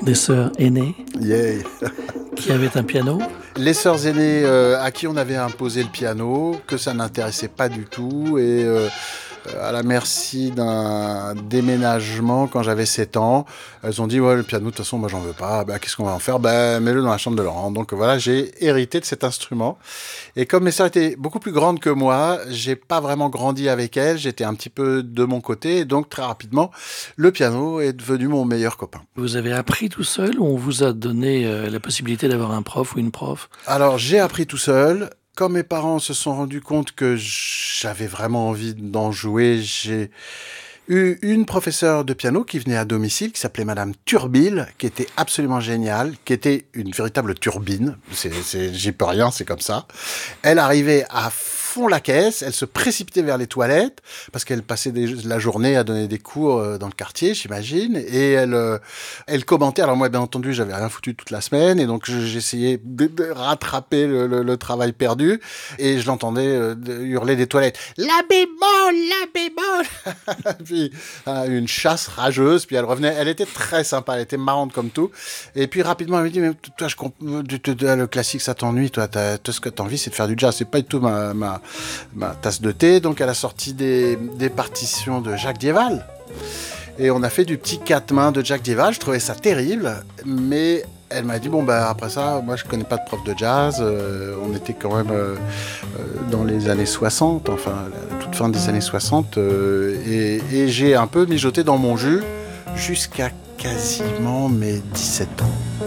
des sœurs aînées Yeah. qui avaient un piano. Les sœurs aînées à qui on avait imposé le piano, que ça n'intéressait pas du tout, et à la merci d'un déménagement quand j'avais 7 ans, elles ont dit ouais, le piano de toute façon moi j'en veux pas, bah, qu'est-ce qu'on va en faire, bah, mets-le dans la chambre de Laurent. Donc voilà, j'ai hérité de cet instrument, et comme mes sœurs étaient beaucoup plus grandes que moi, j'ai pas vraiment grandi avec elles, j'étais un petit peu de mon côté, et donc très rapidement le piano est devenu mon meilleur copain. Vous avez appris tout seul ou on vous a donné la possibilité d'avoir un prof ou une prof? Alors, j'ai appris tout seul. Quand mes parents se sont rendus compte que j'avais vraiment envie d'en jouer, j'ai eu une professeure de piano qui venait à domicile, qui s'appelait Madame Turbil, qui était absolument géniale, qui était une véritable turbine. J'y peux rien, c'est comme ça. Elle arrivait à fond la caisse, elle se précipitait vers les toilettes, parce qu'elle passait la journée à donner des cours dans le quartier, j'imagine, et elle commentait. Alors moi, bien entendu, j'avais rien foutu toute la semaine, et donc j'essayais de rattraper le travail perdu, et je l'entendais hurler des toilettes. La bémol, la bémol. Puis une chasse rageuse, puis elle revenait, elle était très sympa, elle était marrante comme tout, et puis rapidement elle me dit mais toi le classique ça t'ennuie, toi tout ce que t'as envie c'est de faire du jazz, c'est pas du tout ma tasse de thé. Donc elle a sorti des partitions de Jacques Dieval, et on a fait du petit 4 mains de Jacques Dieval. Je trouvais ça terrible, mais elle m'a dit bon bah après ça moi je connais pas de prof de jazz, on était quand même dans les années 60, enfin la toute fin des années 60, et j'ai un peu mijoté dans mon jus jusqu'à quasiment mes 17 ans.